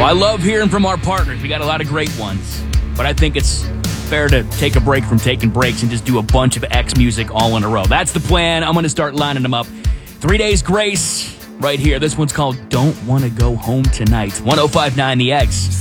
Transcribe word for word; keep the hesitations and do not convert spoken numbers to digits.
Well, I love hearing from our partners. We got a lot of great ones. But I think it's fair to take a break from taking breaks and just do a bunch of X music all in a row. That's the plan. I'm going to start lining them up. Three Days Grace right here. This one's called Don't Wanna Go Home Tonight. one oh five point nine The X.